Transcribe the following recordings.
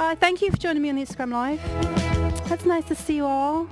Thank you for joining me on the Instagram Live. That's nice to see you all.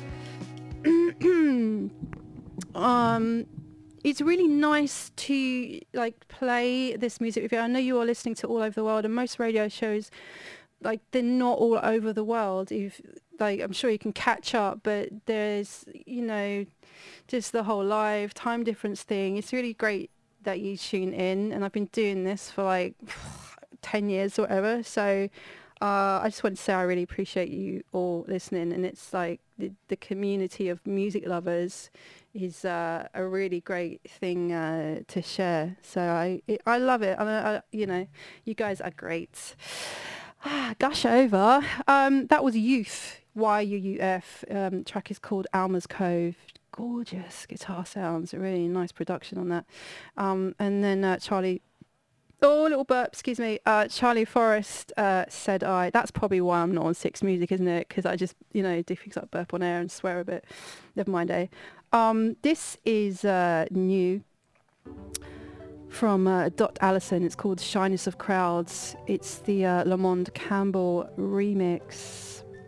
It's really nice to like play this music with you. I know you are listening to all over the world, and most radio shows, like, they're not all over the world. If like, I'm sure you can catch up, but there's, you know, just the whole live time difference thing. It's really great that you tune in, and I've been doing this for like 10 years or whatever. So I just want to say I really appreciate you all listening, and it's like the community of music lovers is a really great thing to share. So I love it. You know, you guys are great. Gush over. That was Youth, Y-U-U-F. Track is called Alma's Cove. Gorgeous guitar sounds, a really nice production on that. And then Charlie, oh, little burp, excuse me. Charlie Forrest said I. That's probably why I'm not on Six Music, isn't it? Because I just, you know, do things like burp on air and swear a bit. Never mind, eh? This is new from Dot Allison. It's called Shyness of Crowds. It's the Lamond Campbell remix.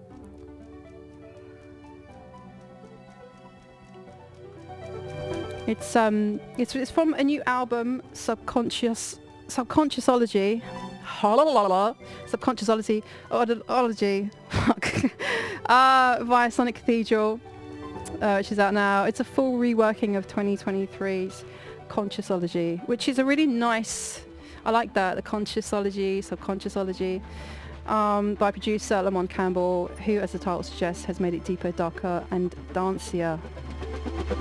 It's from a new album, Subconsciousology. Subconsciousology. Fuck. Via Sonic Cathedral, which is out now. It's a full reworking of 2023's Consciousology, which is a really nice, I like that, the Consciousology, Subconsciousology, by producer Lamont Campbell, who, as the title suggests, has made it deeper, darker and dancier.